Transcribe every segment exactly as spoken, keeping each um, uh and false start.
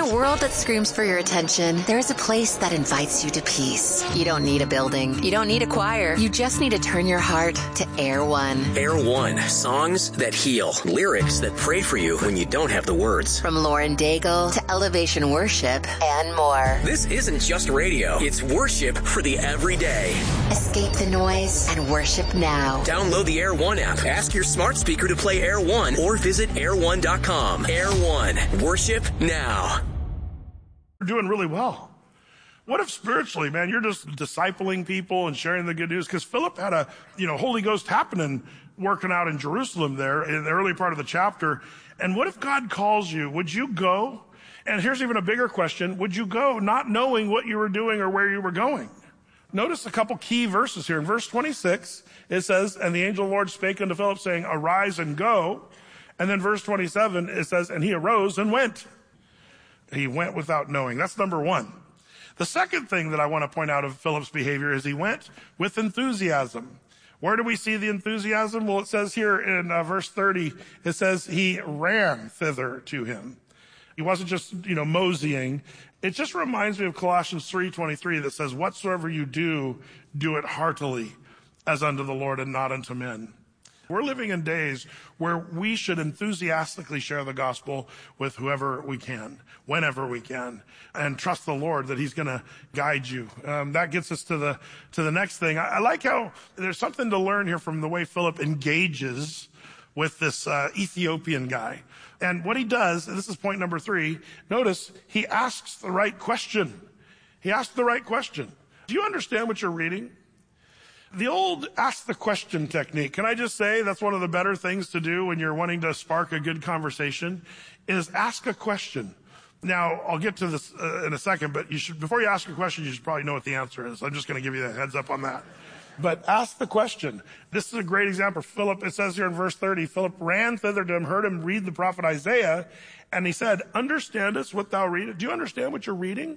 a world that screams for your attention, there is a place that invites you to peace. You don't need a building. You don't need a choir. You just need to turn your heart to Air One. Air One. Songs that heal. Lyrics that pray for you when you don't have the words. From Lauren Daigle to Elevation Worship and more. This isn't just radio. It's worship for the everyday. Escape the noise and worship now. Download the Air One app. Ask your smart speaker to play Air One or visit air one dot com. Air One. Worship now. You're doing really well. What if spiritually, man, you're just discipling people and sharing the good news? Because Philip had a, you know, Holy Ghost happening, working out in Jerusalem there in the early part of the chapter. And what if God calls you? Would you go? And here's even a bigger question. Would you go not knowing what you were doing or where you were going? Notice a couple key verses here. In verse twenty-six, it says, and the angel of the Lord spake unto Philip, saying, arise and go. And then verse twenty-seven, it says, and he arose and went. He went without knowing. That's number one. The second thing that I want to point out of Philip's behavior is he went with enthusiasm. Where do we see the enthusiasm? Well, it says here in uh, verse thirty, it says he ran thither to him. He wasn't just, you know, moseying. It just reminds me of Colossians three twenty-three that says, whatsoever you do, do it heartily as unto the Lord and not unto men. We're living in days where we should enthusiastically share the gospel with whoever we can, whenever we can, and trust the Lord that he's going to guide you. Um, that gets us to the to the next thing. I, I like how there's something to learn here from the way Philip engages with this uh, Ethiopian guy. And what he does, and this is point number three, notice he asks the right question. He asks the right question. Do you understand what you're reading? The old ask the question technique, can I just say that's one of the better things to do when you're wanting to spark a good conversation, is ask a question. Now, I'll get to this uh, in a second, but you should, before you ask a question, you should probably know what the answer is. I'm just going to give you the heads up on that. But ask the question. This is a great example. Philip, it says here in verse thirty, Philip ran thither to him, heard him read the prophet Isaiah, and he said, understandest what thou readest? Do you understand what you're reading?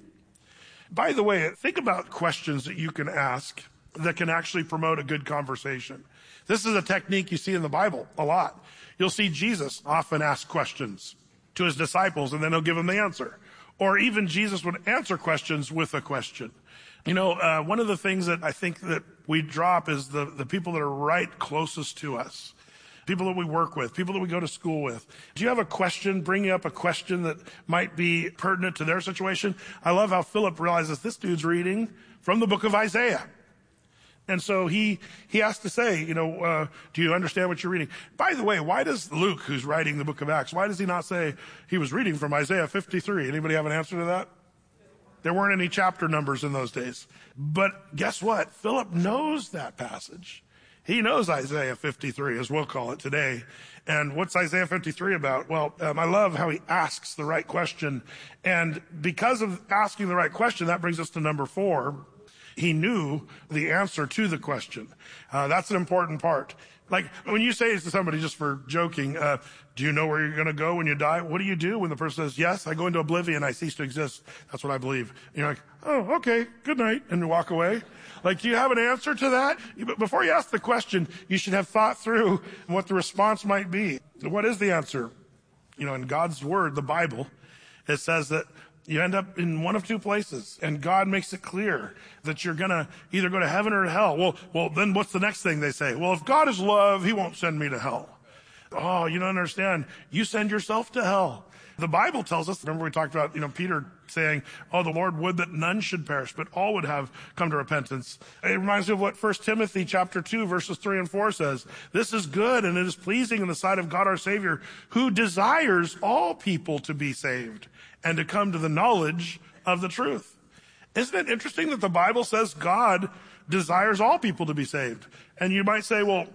By the way, think about questions that you can ask that can actually promote a good conversation. This is a technique you see in the Bible a lot. You'll see Jesus often ask questions to his disciples, and then he'll give them the answer. Or even Jesus would answer questions with a question. You know, uh, one of the things that I think that we drop is the, the people that are right closest to us. People that we work with, people that we go to school with. Do you have a question, bringing up a question that might be pertinent to their situation? I love how Philip realizes this dude's reading from the book of Isaiah. And so he, he has to say, you know, uh, do you understand what you're reading? By the way, why does Luke, who's writing the book of Acts, why does he not say he was reading from Isaiah fifty-three? Anybody have an answer to that? There weren't any chapter numbers in those days. But guess what? Philip knows that passage. He knows Isaiah fifty-three, as we'll call it today. And what's Isaiah fifty-three about? Well, um, I love how he asks the right question. And because of asking the right question, that brings us to number four. He knew the answer to the question. Uh, that's an important part. Like when you say to somebody, just for joking, uh, do you know where you're going to go when you die? What do you do when the person says, yes, I go into oblivion, I cease to exist. That's what I believe. And you're like, oh, okay, good night, and you walk away. Like, do you have an answer to that? Before you ask the question, you should have thought through what the response might be. What is the answer? You know, in God's word, the Bible, it says that you end up in one of two places, and God makes it clear that you're going to either go to heaven or to hell. Well, well, then what's the next thing they say? Well, if God is love, he won't send me to hell. Oh, you don't understand. You send yourself to hell. The Bible tells us, remember we talked about, you know, Peter saying, oh, the Lord would that none should perish, but all would have come to repentance. It reminds me of what First Timothy chapter two, verses three and four says. This is good, and it is pleasing in the sight of God our Savior, who desires all people to be saved and to come to the knowledge of the truth. Isn't it interesting that the Bible says God desires all people to be saved? And you might say, well,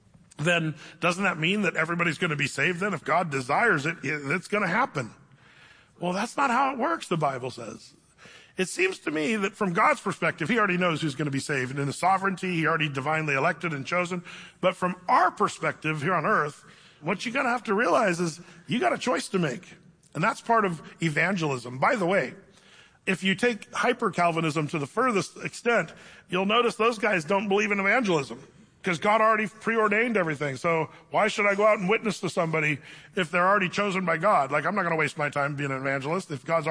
then doesn't that mean that everybody's going to be saved then? If God desires it, it's going to happen. Well, that's not how it works, the Bible says. It seems to me that from God's perspective, he already knows who's going to be saved. And in his sovereignty, he already divinely elected and chosen. But from our perspective here on earth, what you're going to have to realize is you got a choice to make. And that's part of evangelism. By the way, if you take hyper-Calvinism to the furthest extent, you'll notice those guys don't believe in evangelism because God already preordained everything. So why should I go out and witness to somebody if they're already chosen by God? Like, I'm not going to waste my time being an evangelist if God's